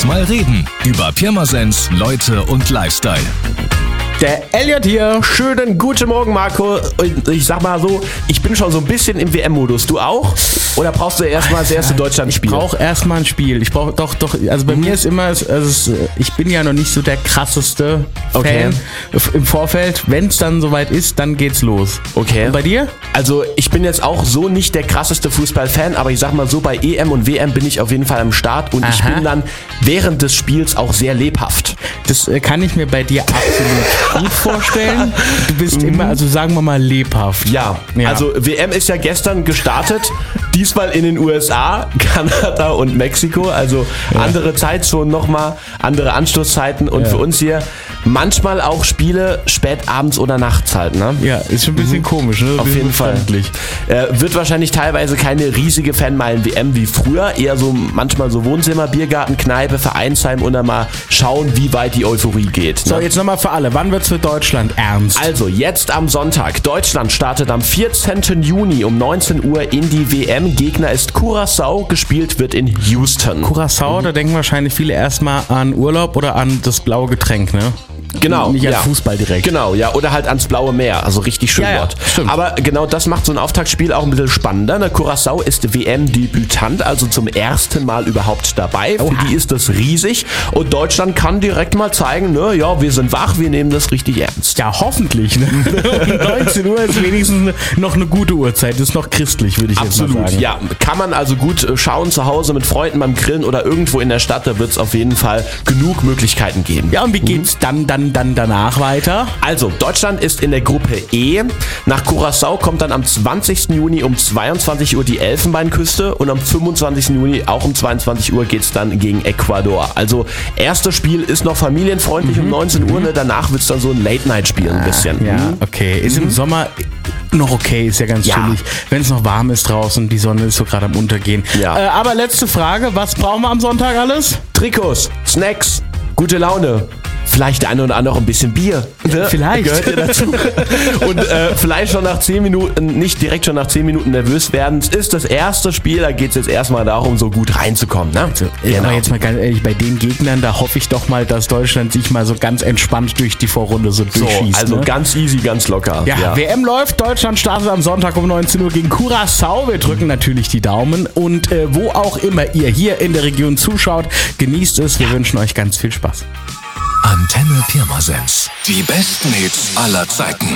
Lass mal reden über Pirmasens, Leute und Lifestyle. Der Elliot hier, schönen guten Morgen Marco. Und ich sag mal so, ich bin schon so ein bisschen im WM-Modus. Du auch? Oder brauchst du erstmal das erste Deutschland-Spiel? Ich brauche erstmal ein Spiel. Ich brauche doch, also bei mir ist immer, ich bin ja noch nicht so der krasseste Fan im Vorfeld. Wenn es dann soweit ist, dann geht's los. Okay. Und bei dir? Also ich bin jetzt auch so nicht der krasseste Fußballfan, aber ich sag mal so, bei EM und WM bin ich auf jeden Fall am Start und ich bin dann während des Spiels auch sehr lebhaft. Das kann ich mir bei dir absolut gut vorstellen. Du bist immer, also sagen wir mal, lebhaft. Ja, also WM ist ja gestern gestartet, diesmal in den USA, Kanada und Mexiko, also andere Zeitzonen nochmal, andere Anstoßzeiten und für uns hier manchmal auch Spiele spät abends oder nachts halt, ne? Ja, ist schon ein bisschen komisch, ne? Auf jeden Fall. Wird wahrscheinlich teilweise keine riesige Fanmeilen-WM wie früher, eher so manchmal so Wohnzimmer, Biergarten, Kneipe, Vereinsheim und dann mal schauen, wie weit die Euphorie geht. So, jetzt nochmal für alle. Wann wird's für Deutschland ernst? Also, jetzt am Sonntag. Deutschland startet am 14. Juni um 19 Uhr in die WM. Gegner ist Curaçao. Gespielt wird in Houston. Curaçao, da denken wahrscheinlich viele erstmal an Urlaub oder an das blaue Getränk, ne? Genau. Nicht an Fußball direkt. Genau, ja. Oder halt ans Blaue Meer. Also richtig schön dort. Stimmt. Aber genau das macht so ein Auftaktspiel auch ein bisschen spannender. Ne? Curaçao ist WM-Debütant, also zum ersten Mal überhaupt dabei. Für die ist das riesig. Und Deutschland kann direkt mal zeigen, ne, ja, wir sind wach, wir nehmen das richtig ernst. Ja, hoffentlich. Ne? Um 19 Uhr ist wenigstens noch eine gute Uhrzeit. Das ist noch christlich, würde ich jetzt mal sagen. Ja. Kann man also gut schauen zu Hause mit Freunden beim Grillen oder irgendwo in der Stadt. Da wird es auf jeden Fall genug Möglichkeiten geben. Ja, und wie geht's dann danach weiter? Also, Deutschland ist in der Gruppe E. Nach Curaçao kommt dann am 20. Juni um 22 Uhr die Elfenbeinküste und am 25. Juni auch um 22 Uhr geht's dann gegen Ecuador. Also, erstes Spiel ist noch familienfreundlich um 19 Uhr, ne? Danach wird's dann so ein Late-Night-Spiel ein bisschen. Ja, okay. Ist im Sommer noch okay, ist ja ganz chillig. Wenn es noch warm ist draußen, die Sonne ist so gerade am Untergehen. Ja. Aber letzte Frage, was brauchen wir am Sonntag alles? Trikots, Snacks, gute Laune. Vielleicht der eine oder andere ein bisschen Bier. Ne? Vielleicht. Gehört ja dazu. Und vielleicht schon nach 10 Minuten, nicht direkt schon nach 10 Minuten nervös werden. Es ist das erste Spiel, da geht es jetzt erstmal darum, so gut reinzukommen. Ne? Also, aber jetzt mal ganz ehrlich, bei den Gegnern, da hoffe ich doch mal, dass Deutschland sich mal so ganz entspannt durch die Vorrunde so durchschießt. Also ganz easy, ganz locker. Ja, WM läuft, Deutschland startet am Sonntag um 19 Uhr gegen Curaçao. Wir drücken natürlich die Daumen und wo auch immer ihr hier in der Region zuschaut, genießt es. Wir wünschen euch ganz viel Spaß. Antenne Pirmasens. Die besten Hits aller Zeiten.